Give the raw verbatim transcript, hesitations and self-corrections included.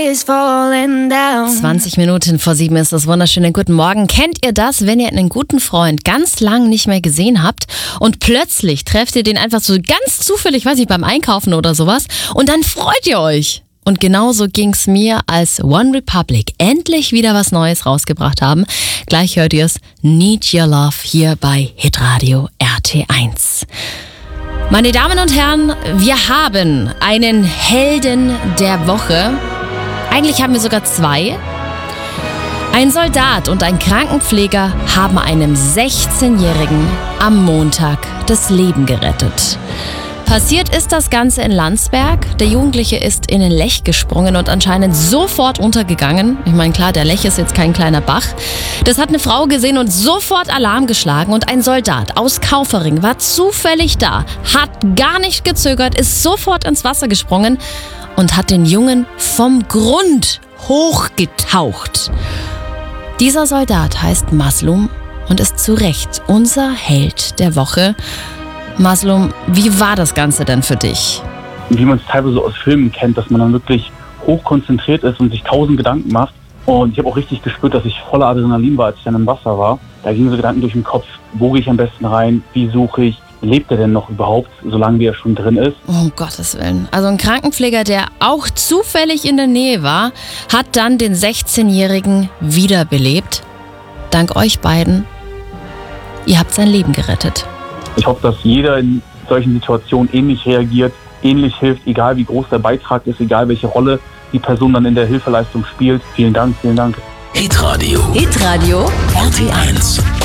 zwanzig Minuten vor sieben ist das. Wunderschönen guten Morgen. Kennt ihr das, wenn ihr einen guten Freund ganz lang nicht mehr gesehen habt und plötzlich trefft ihr den einfach so ganz zufällig, weiß ich, beim Einkaufen oder sowas und dann freut ihr euch? Und genauso ging's mir, als One Republic endlich wieder was Neues rausgebracht haben. Gleich hört ihr es, Need Your Love hier bei Hitradio R T eins. Meine Damen und Herren, wir haben einen Helden der Woche. Eigentlich haben wir sogar zwei. Ein Soldat und ein Krankenpfleger haben einem sechzehnjährigen am Montag das Leben gerettet. Passiert ist das Ganze in Landsberg. Der Jugendliche ist in den Lech gesprungen und anscheinend sofort untergegangen. Ich meine, klar, der Lech ist jetzt kein kleiner Bach. Das hat eine Frau gesehen und sofort Alarm geschlagen. Und ein Soldat aus Kaufering war zufällig da, hat gar nicht gezögert, ist sofort ins Wasser gesprungen und hat den Jungen vom Grund hochgetaucht. Dieser Soldat heißt Maslum und ist zu Recht unser Held der Woche. Maslum, wie war das Ganze denn für dich? Wie man es teilweise aus Filmen kennt, dass man dann wirklich hochkonzentriert ist und sich tausend Gedanken macht. Und ich habe auch richtig gespürt, dass ich voller Adrenalin war, als ich dann im Wasser war. Da gingen so Gedanken durch den Kopf, wo gehe ich am besten rein, wie suche ich, lebt er denn noch überhaupt, solange er schon drin ist? Um Gottes Willen. Also ein Krankenpfleger, der auch zufällig in der Nähe war, hat dann den sechzehnjährigen wiederbelebt. Dank euch beiden. Ihr habt sein Leben gerettet. Ich hoffe, dass jeder in solchen Situationen ähnlich reagiert, ähnlich hilft, egal wie groß der Beitrag ist, egal welche Rolle die Person dann in der Hilfeleistung spielt. Vielen Dank, vielen Dank. Hitradio. Hitradio R T eins.